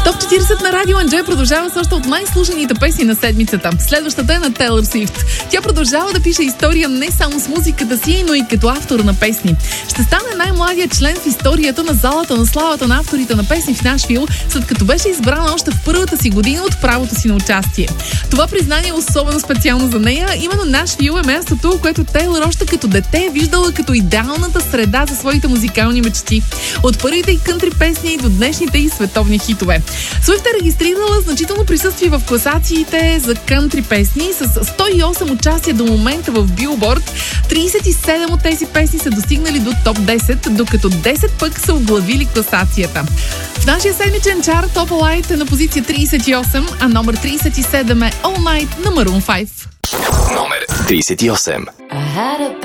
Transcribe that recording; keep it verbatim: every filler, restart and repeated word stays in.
Топ четиридесет на Радио Енджой продължава също от най-слушаните песни на седмицата. Следващата е на Тейлър Свифт. Тя продължава да пише история не само с музиката си, но и като автор на песни. Ще стане най-младият член в историята на залата на славата на авторите на песни в Нашвил, след като беше избрана още в първата си година от правото си на участие. Това признание е особено специално за нея. Именно Нашвил е мястото, което Тейлър още като дете е виждала като идеалната среда за своите музикални мечти. От първите и кънтри песни до днешните и световни хитове. Свифт е регистрирала значително присъствие в класациите за кънтри песни с сто и осем участия до момента в Билборд. тридесет и седем от тези песни са достигнали до топ десет, докато десет пък са оглавили класацията. В нашия седмичен чарт Top Light е на позиция тридесет и осем, а номер тридесет и седем е All Night на Maroon пет. Номер тридесет и осем.